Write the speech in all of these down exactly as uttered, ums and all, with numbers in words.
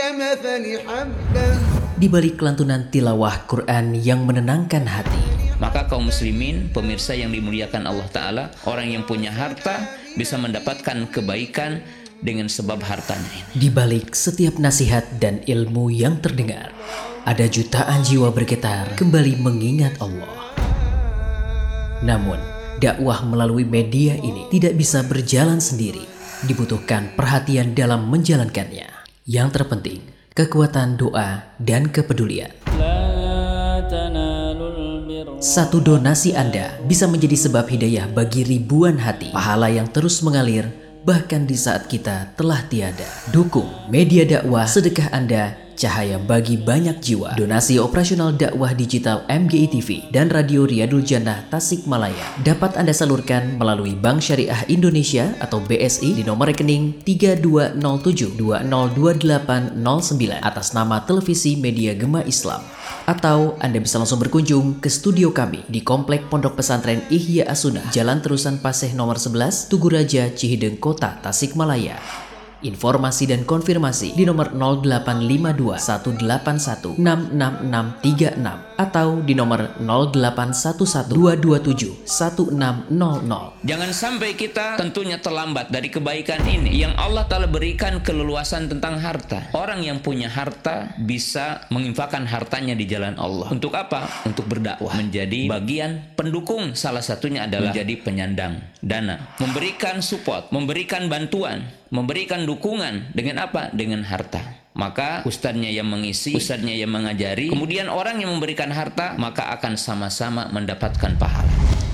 كمثل حبة. Di balik lantunan tilawah Quran yang menenangkan hati, maka kaum muslimin, pemirsa yang dimuliakan Allah Ta'ala, orang yang punya harta bisa mendapatkan kebaikan dengan sebab hartanya ini. Di balik setiap nasihat dan ilmu yang terdengar, ada jutaan jiwa bergetar kembali mengingat Allah. Namun, dakwah melalui media ini tidak bisa berjalan sendiri. Dibutuhkan perhatian dalam menjalankannya. Yang terpenting, kekuatan doa dan kepedulian. Satu donasi Anda bisa menjadi sebab hidayah bagi ribuan hati. Pahala yang terus mengalir bahkan di saat kita telah tiada. Dukung media dakwah, sedekah Anda, cahaya bagi banyak jiwa. Donasi operasional dakwah digital M G I T V dan Radio Riyadul Jannah Tasikmalaya dapat Anda salurkan melalui Bank Syariah Indonesia atau B S I di nomor rekening tiga dua nol tujuh dua nol dua delapan nol sembilan atas nama Televisi Media Gema Islam. Atau Anda bisa langsung berkunjung ke studio kami di Komplek Pondok Pesantren Ihya As-Sunnah, Jalan Terusan Paseh nomor sebelas, Tugu Raja, Cihideng Kota, Tasikmalaya. Informasi dan konfirmasi di nomor nol delapan lima dua satu delapan satu enam enam enam tiga enam atau di nomor nol delapan satu satu dua dua tujuh satu enam nol nol. Jangan sampai kita tentunya terlambat dari kebaikan ini yang Allah Ta'ala berikan keleluasan tentang harta. Orang yang punya harta bisa menginfakkan hartanya di jalan Allah. Untuk apa? Untuk berdakwah. Menjadi bagian pendukung, salah satunya adalah menjadi penyandang dana. Memberikan support, memberikan bantuan, memberikan dukungan dengan apa? Dengan harta. Maka ustadznya yang mengisi, ustadznya yang mengajari, kemudian orang yang memberikan harta, maka akan sama-sama mendapatkan pahala.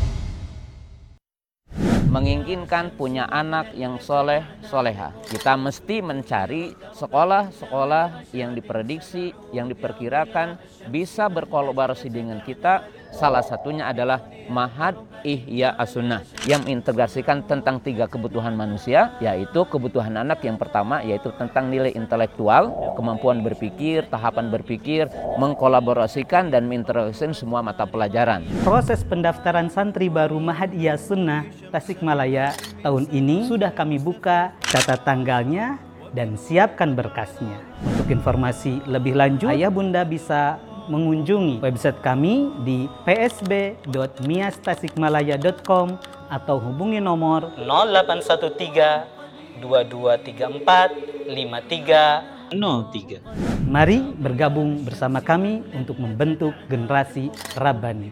Menginginkan punya anak yang soleh, soleha, kita mesti mencari sekolah-sekolah yang diprediksi, yang diperkirakan bisa berkolaborasi dengan kita. Salah satunya adalah Ma'had Ihya As-Sunnah yang mengintegrasikan tentang tiga kebutuhan manusia, yaitu kebutuhan anak yang pertama yaitu tentang nilai intelektual, kemampuan berpikir, tahapan berpikir, mengkolaborasikan dan mengintegrasikan semua mata pelajaran. Proses pendaftaran santri baru Ma'had Ihya As-Sunnah Tasikmalaya tahun ini sudah kami buka, catat tanggalnya dan siapkan berkasnya. Untuk informasi lebih lanjut, ayah bunda bisa mengunjungi website kami di p s b dot mias tasikmalaya dot com atau hubungi nomor nol delapan satu tiga dua dua tiga empat lima tiga nol tiga. Mari bergabung bersama kami untuk membentuk generasi Rabbani.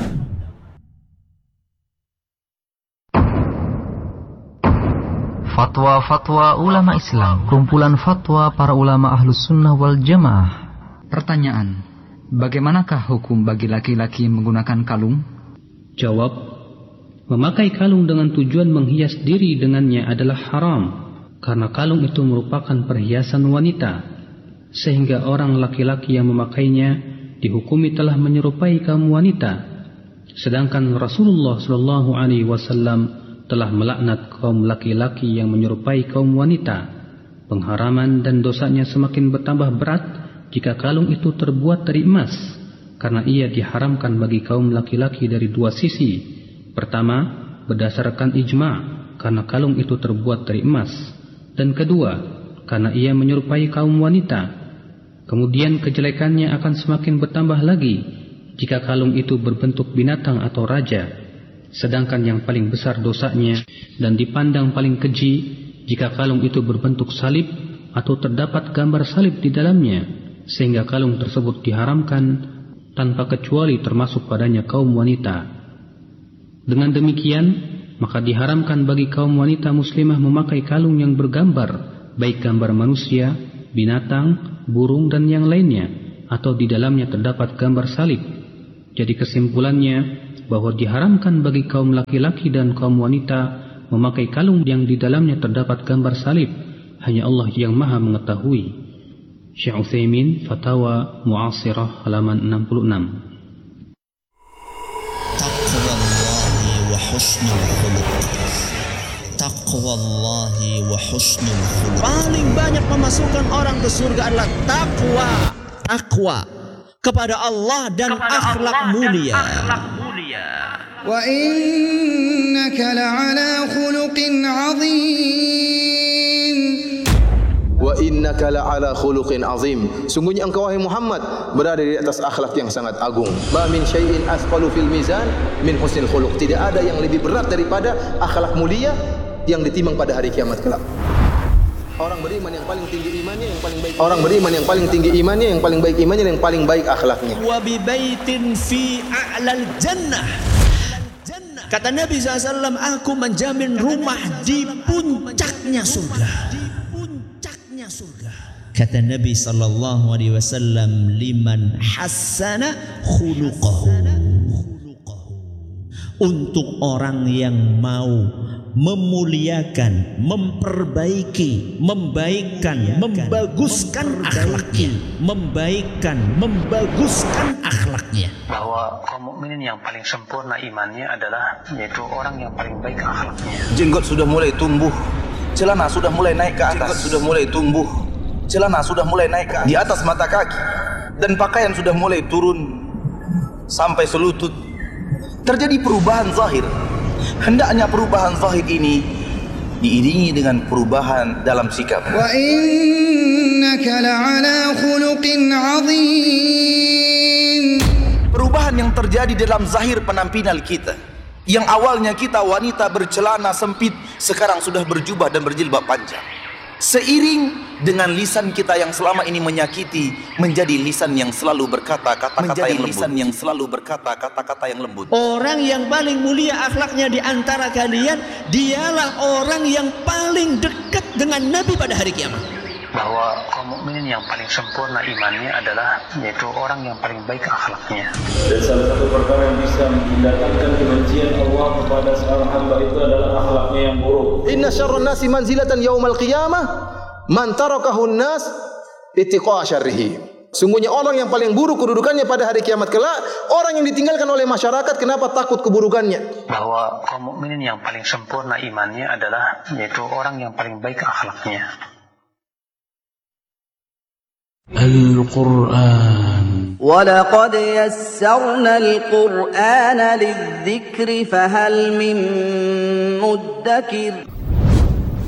Fatwa-fatwa ulama Islam, kumpulan fatwa para ulama Ahlus Sunnah wal Jamaah. Pertanyaan: bagaimanakah hukum bagi laki-laki menggunakan kalung? Jawab: memakai kalung dengan tujuan menghias diri dengannya adalah haram, karena kalung itu merupakan perhiasan wanita, sehingga orang laki-laki yang memakainya dihukumi telah menyerupai kaum wanita. Sedangkan Rasulullah Shallallahu Alaihi Wasallam telah melaknat kaum laki-laki yang menyerupai kaum wanita. Pengharaman dan dosanya semakin bertambah berat jika kalung itu terbuat dari emas, karena ia diharamkan bagi kaum laki-laki dari dua sisi. Pertama, berdasarkan ijma', karena kalung itu terbuat dari emas, dan kedua, karena ia menyerupai kaum wanita. Kemudian kejelekannya akan semakin bertambah lagi jika kalung itu berbentuk binatang atau raja. Sedangkan yang paling besar dosanya dan dipandang paling keji jika kalung itu berbentuk salib atau terdapat gambar salib di dalamnya, sehingga kalung tersebut diharamkan tanpa kecuali termasuk padanya kaum wanita. Dengan demikian, maka diharamkan bagi kaum wanita muslimah memakai kalung yang bergambar, baik gambar manusia, binatang, burung dan yang lainnya, atau di dalamnya terdapat gambar salib. Jadi kesimpulannya, bahwa diharamkan bagi kaum laki-laki dan kaum wanita memakai kalung yang di dalamnya terdapat gambar salib. Hanya Allah yang maha mengetahui. Syekh Utsaimin, Fatawa Mu'asirah, halaman enam puluh enam. Taqwallahi wa husnul khuluq. Taqwallahi wa husnul khuluq. Paling banyak memasukkan orang ke surga adalah takwa. Takwa kepada Allah dan akhlak mulia. Wa innaka la'ala khuluqin 'azim. Wa innaka la'ala khuluqin azim. Sungguhnya engkau wahai Muhammad berada di atas akhlak yang sangat agung. Ma min syai'in asqalu fil mizan min husnil khuluq. Tidak ada yang lebih berat daripada akhlak mulia yang ditimbang pada hari kiamat kelak. Orang beriman yang paling tinggi imannya yang paling baik. Orang beriman yang paling tinggi imannya yang paling baik imannya yang paling baik akhlaknya. Wa bi baitin fi a'lal jannah. Kata Nabi shallallahu alaihi wasallam, aku menjamin rumah di puncaknya surga. Di puncaknya surga. Kata Nabi sallallahu alaihi wasallam, liman hassana khuluquhu. Untuk orang yang mau memuliakan, memperbaiki, membaikkan, membaguskan akhlaknya, membaikkan, membaguskan akhlaknya. Bahwa kaum mukminin yang paling sempurna imannya adalah yaitu orang yang paling baik akhlaknya. Jenggot sudah mulai tumbuh, celana sudah mulai naik ke atas. Jenggot sudah mulai tumbuh, celana sudah mulai naik ke atas, di atas mata kaki, dan pakaian sudah mulai turun sampai selutut. Terjadi perubahan zahir. Hendaknya perubahan zahir ini diiringi dengan perubahan dalam sikap. Wa innaka la'ala khuluqin 'azim. Perubahan yang terjadi dalam zahir penampilan kita. Yang awalnya kita wanita bercelana sempit, sekarang sudah berjubah dan berjilbab panjang. Seiring dengan lisan kita yang selama ini menyakiti menjadi lisan yang selalu berkata kata-kata yang lembut. Lisan yang selalu berkata kata-kata yang lembut. Orang yang paling mulia akhlaknya di antara kalian, dialah orang yang paling dekat dengan Nabi pada hari kiamat. Bahwa kaum mukminin yang paling sempurna imannya adalah yaitu orang yang paling baik akhlaknya. Dan salah satu perkara yang bisa mendatangkan kebencian Allah kepada seorang hamba itu adalah akhlaknya yang buruk. Inna syarrun nasi manzilatan yaumal qiyamah man tarakahun nas ittiqa syarrihi. Sungguhnya orang yang paling buruk kedudukannya pada hari kiamat kelak, orang yang ditinggalkan oleh masyarakat kenapa takut keburukannya. Bahwa kaum mukminin yang paling sempurna imannya adalah yaitu orang yang paling baik akhlaknya. Al-Quran. وَلَقَدْ يَسَّرْنَا الْقُرْآنَ لِلذِّكْرِ فَهَلْ مِن مُّدَّكِرٍ.